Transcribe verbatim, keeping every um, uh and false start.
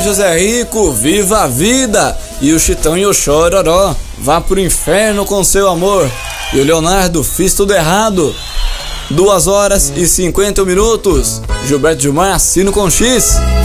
José Rico, viva a vida. E o Chitão e o Chororó, vá pro inferno com seu amor. E o Leonardo, fiz tudo errado. Duas horas e cinquenta minutos. Gilberto Gilmar, assino com X.